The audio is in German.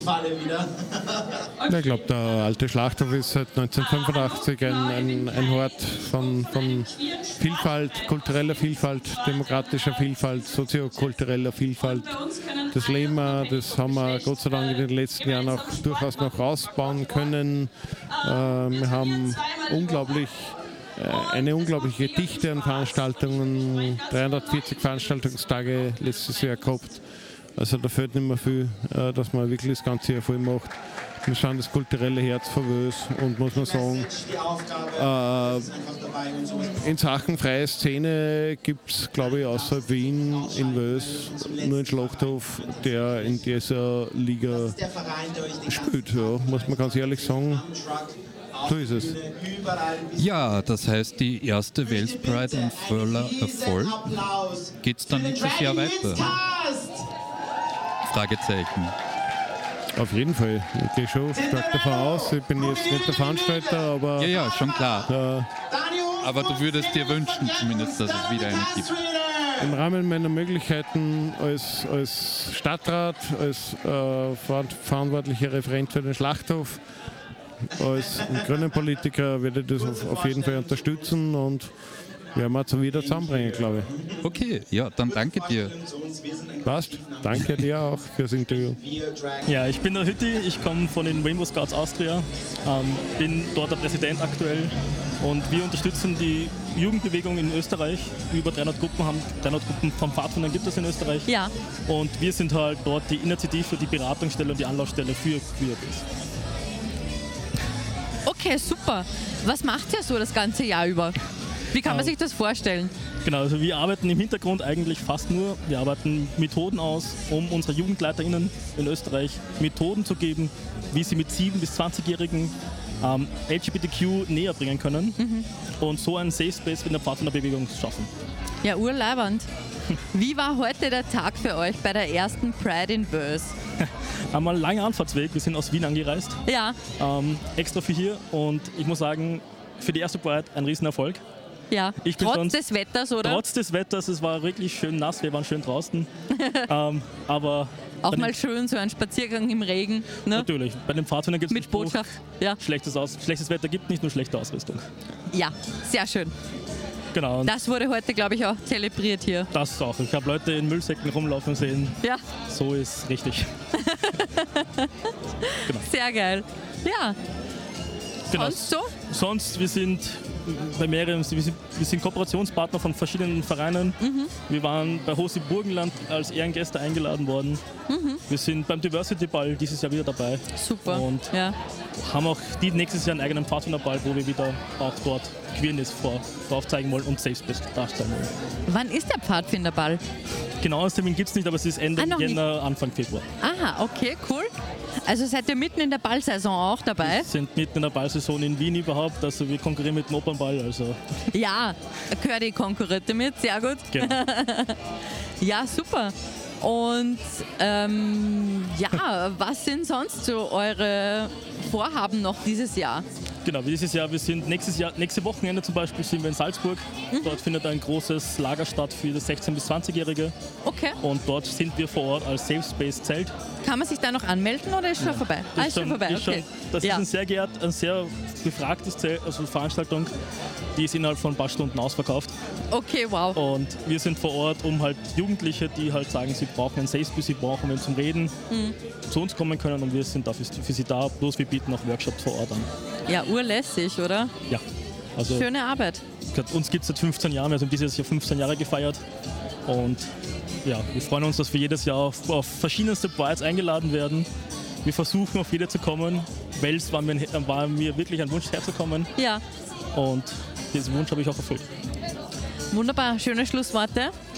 Ich glaube, der alte Schlachthof ist seit 1985 ein Hort von Vielfalt, kultureller Vielfalt, demokratischer Vielfalt, soziokultureller Vielfalt. Das leben wir, das haben wir Gott sei Dank in den letzten Jahren auch durchaus noch ausbauen können. Wir haben eine unglaubliche Dichte an Veranstaltungen, 340 Veranstaltungstage letztes Jahr gehabt. Also da fehlt nicht mehr viel, dass man wirklich das ganze Jahr voll macht. Wir sind das kulturelle Herz von Wels und muss man sagen, in Sachen freie Szene gibt es, glaube ich, außer Wien in Wels nur einen Schlachthof, der in dieser Liga spielt, ja, muss man ganz ehrlich sagen. So ist es. Ja, das heißt, die erste Wels Pride in voller Erfolg. Geht es dann nächstes Jahr weiter? Fragezeichen. Auf jeden Fall. Ich gehe schon stark davon aus. Ich bin jetzt nicht der Veranstalter, aber... Ja, schon klar. Aber du würdest dir wünschen zumindest, dass es wieder eine gibt. Im Rahmen meiner Möglichkeiten als Stadtrat, als verantwortlicher Referent für den Schlachthof, als grünen Politiker werde ich das auf jeden Fall unterstützen und werden wir es wieder zusammenbringen, glaube ich. Okay, ja, dann danke dir. Passt. Danke dir auch fürs Interview. Ja, ich bin der Hütti, ich komme von den Rainbow Scouts Austria, bin dort der Präsident aktuell und wir unterstützen die Jugendbewegung in Österreich. Über 300 Gruppen von Pfadfindern gibt es in Österreich. Ja. Und wir sind halt dort die Initiative, die Beratungsstelle und die Anlaufstelle für Queerbies. Okay, super. Was macht ihr so das ganze Jahr über? Wie kann man sich das vorstellen? Genau, also wir arbeiten im Hintergrund eigentlich fast nur. Wir arbeiten Methoden aus, um unsere JugendleiterInnen in Österreich Methoden zu geben, wie sie mit 7- bis 20-Jährigen LGBTQ näher bringen können und so einen Safe Space in der Pfadfinderbewegung schaffen. Ja, urleibernd. Wie war heute der Tag für euch bei der ersten Pride in Wels? Einmal ein langer Anfahrtsweg, wir sind aus Wien angereist, Ja, extra für hier und ich muss sagen, für die erste Pride ein Riesenerfolg. ja. Ich bin Trotz sonst- des Wetters, oder? Trotz des Wetters, es war wirklich schön nass, wir waren schön draußen, aber Auch bei mal den, schön so ein Spaziergang im Regen, ne? natürlich, bei den Pfadfindern gibt es Mit Botschaft. Ja. Schlechtes Wetter gibt nicht nur schlechte Ausrüstung. Ja, sehr schön. Genau, und Das wurde heute, glaube ich, auch zelebriert hier. das auch. Ich habe Leute in Müllsäcken rumlaufen sehen, Ja, so ist richtig. sehr geil. Ja, Genau. sonst so? Sonst, wir sind bei mehreren, wir sind Kooperationspartner von verschiedenen Vereinen. Wir waren bei Hosi Burgenland als Ehrengäste eingeladen worden. Wir sind beim Diversity Ball dieses Jahr wieder dabei. Super. Und Ja. haben auch nächstes Jahr einen eigenen Pfadfinderball, wo wir wieder auch dort Queerness drauf zeigen wollen und Safe Space darstellen wollen. Wann ist der Pfadfinderball? Genaues Termin gibt es nicht, aber es ist Ende noch Jänner, Anfang Februar. Aha, okay, cool. Also seid ihr mitten in der Ballsaison auch dabei? Wir sind mitten in der Ballsaison in Wien überhaupt, also wir konkurrieren mit dem Opernball. Also. Ja, Curdy konkurriert damit, sehr gut. Genau. Ja, super. Und ja, was sind sonst so eure Vorhaben noch dieses Jahr? Genau, wie dieses Jahr, wir sind nächste Wochenende zum Beispiel sind wir in Salzburg. Dort findet ein großes Lager statt für 16- bis 20-Jährige. Okay. Und dort sind wir vor Ort als Safe Space Zelt. Kann man sich da noch anmelden oder ist schon vorbei? Ist schon vorbei, okay. Das Ja. ist ein sehr befragtes Zelt, also Veranstaltung. Die ist innerhalb von ein paar Stunden ausverkauft. Okay, wow. Und wir sind vor Ort, um halt Jugendliche, die halt sagen, sie brauchen ein Safe Space, sie brauchen wen zum Reden, zu uns kommen können und wir sind dafür für sie da. Bloß wir bieten auch Workshops vor Ort an. Ja, urlässig, oder? Ja, also Schöne Arbeit. uns gibt es seit 15 Jahren, wir haben dieses Jahr 15 Jahre gefeiert. Und ja, wir freuen uns, dass wir jedes Jahr auf verschiedenste Prides eingeladen werden. Wir versuchen, auf jede zu kommen. Wels war mir wirklich ein Wunsch, herzukommen. Ja, Und diesen Wunsch habe ich auch erfüllt. wunderbar. Schöne Schlussworte.